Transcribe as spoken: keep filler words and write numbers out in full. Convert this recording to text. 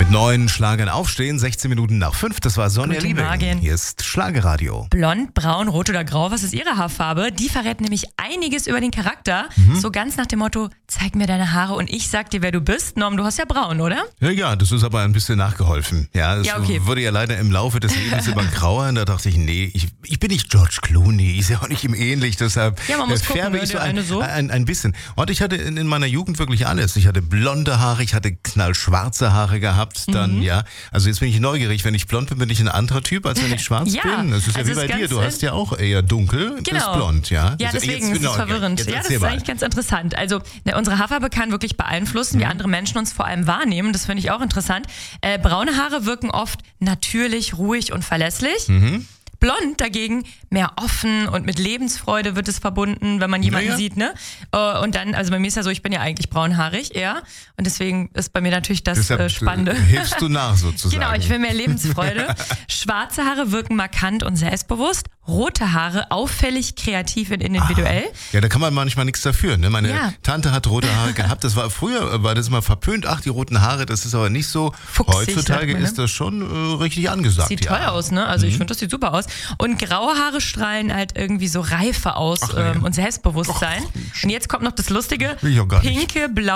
Mit neuen Schlagern aufstehen, sechzehn Minuten nach fünf. Das war Sonja Guten Liebing. Morgen. Hier ist Schlagerradio. Blond, braun, rot oder grau, was ist Ihre Haarfarbe? Die verrät nämlich einiges über den Charakter. Mhm. So ganz nach dem Motto, zeig mir deine Haare und ich sag dir, wer du bist. Norm, du hast ja braun, oder? Ja, ja, das ist aber ein bisschen nachgeholfen. Ja, es Ja, okay. wurde ja leider im Laufe des Lebens immer grauer. Und da dachte ich, nee, ich, ich bin nicht George Clooney. Ich sehe auch nicht ihm ähnlich. Deshalb Ja, man muss äh, gucken, färbe ne, ich so der ein, eine so. ein, ein bisschen. Und ich hatte in, in meiner Jugend wirklich alles. Ich hatte blonde Haare, ich hatte knallschwarze Haare gehabt. Dann, Mhm. ja, also jetzt bin ich neugierig. Wenn ich blond bin, bin ich ein anderer Typ, als wenn ich schwarz Ja, bin. Das ist ja also wie bei ist dir. ganz, Du hast ja auch eher dunkel, bist Genau. blond, ja? Ja, Also deswegen jetzt ist es bin ich verwirrend. Jetzt Ja, das erzähl ist mal. eigentlich ganz interessant. Also, ne, unsere Haarfarbe kann wirklich beeinflussen, wie andere Menschen uns vor allem wahrnehmen. Das finde ich auch interessant. Äh, braune Haare wirken oft natürlich, ruhig und verlässlich. Mhm. Blond dagegen mehr offen und mit Lebensfreude wird es verbunden, wenn man jemanden Ja, ja. sieht, ne? Äh, Und dann, also bei mir ist ja so, ich bin ja eigentlich braunhaarig, eher. Und deswegen ist bei mir natürlich das Deshalb äh, Spannende. äh, hilfst du nach sozusagen. Genau, ich will mehr Lebensfreude. Schwarze Haare wirken markant und selbstbewusst. Rote Haare auffällig, kreativ und individuell. Ja, da kann man manchmal nichts dafür. Ne? Meine Ja. Tante hat rote Haare gehabt. Das war früher, war das immer verpönt. Ach, die roten Haare, das ist aber nicht so. Fuchsig, Heutzutage sagt man, ne? ist das schon äh, richtig angesagt. Sieht ja. toll aus, ne? Also ich finde, das sieht super aus. Und graue Haare strahlen halt irgendwie so Reife aus Ach, ja. ähm, und Selbstbewusstsein. Und jetzt kommt noch das Lustige. Will ich auch gar nicht. Pinke, blaue